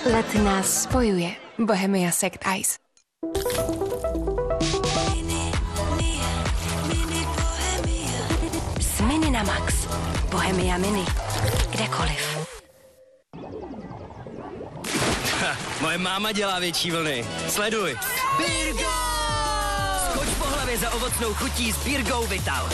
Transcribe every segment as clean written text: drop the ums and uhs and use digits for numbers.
Let nás spojuje. Bohemia Sect Ice. S Mini na Max. Bohemia Mini. Kdekoliv. Moje máma dělá větší vlny. Sleduj. Birgo! Skoč po hlavě za ovocnou chutí s Birgou Vital.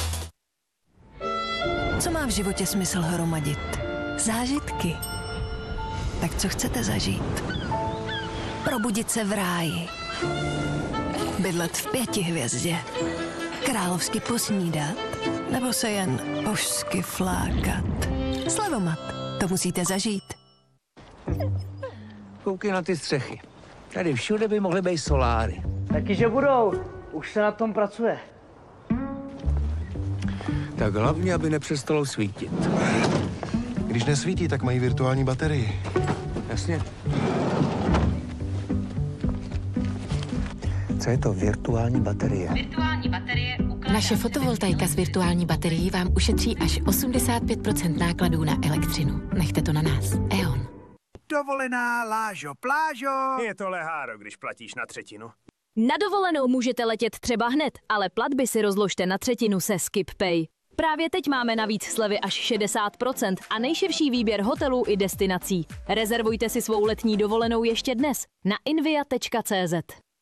Co má v životě smysl hromadit? Zážitky. Tak co chcete zažít? Probudit se v ráji. Bydlet v 5 hvězdě. Královsky posnídat. Nebo se jen božsky flákat. Slevomat. To musíte zažít. Koukej na ty střechy. Tady všude by mohly být soláry. Taky, že budou. Už se na tom pracuje. Tak hlavně, aby nepřestalo svítit. Když nesvítí, tak mají virtuální baterii. Jasně. Co je to virtuální baterie? Naše fotovoltaika s virtuální baterií vám ušetří až 85% nákladů na elektřinu. Nechte to na nás. E.ON. Dovolená, Lážo, plážo. Je to leháro, když platíš na třetinu. Na dovolenou můžete letět třeba hned, ale platby si rozložte na třetinu se SkipPay. Právě teď máme navíc slevy až 60% a nejširší výběr hotelů i destinací. Rezervujte si svou letní dovolenou ještě dnes na invia.cz.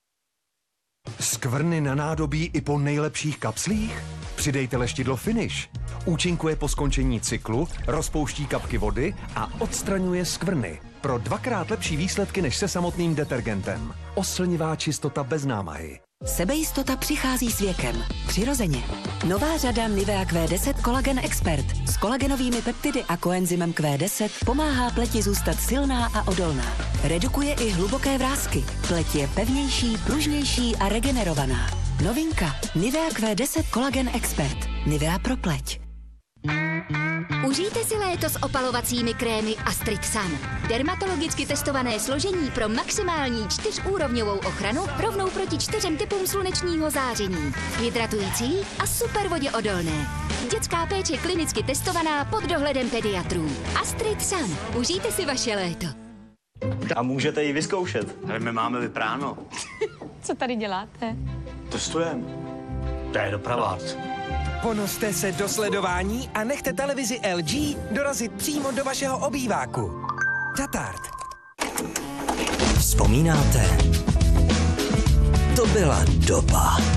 Skvrny na nádobí i po nejlepších kapslích? Přidejte leštidlo Finish. Účinkuje po skončení cyklu, rozpouští kapky vody a odstraňuje skvrny. Pro 2x lepší výsledky než se samotným detergentem. Oslnivá čistota bez námahy. Sebejistota přichází s věkem. Přirozeně. Nová řada Nivea Q10 Collagen Expert s kolagenovými peptidy a koenzymem Q10 pomáhá pleti zůstat silná a odolná. Redukuje i hluboké vrásky. Pleť je pevnější, pružnější a regenerovaná. Novinka. Nivea Q10 Collagen Expert. Nivea pro pleť. Užijte si léto s opalovacími krémy Astrid Sun. Dermatologicky testované složení pro maximální 4úrovňovou ochranu rovnou proti 4 typům slunečního záření. Hydratující a super voděodolné. Dětská péče klinicky testovaná pod dohledem pediatrů. Astrid Sun. Užijte si vaše léto. A můžete ji vyzkoušet. Ale my máme vypráno. Co tady děláte? Testujeme. To je dopravák. Ponoste se do sledování a nechte televizi LG dorazit přímo do vašeho obýváku. Tatart. Vzpomínáte? To byla doba.